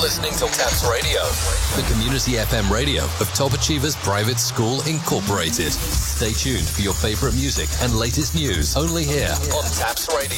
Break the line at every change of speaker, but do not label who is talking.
listening to Taps Radio, the community FM radio of Top Achievers Private School Incorporated. Stay tuned for your favorite music and latest news only here on Taps Radio.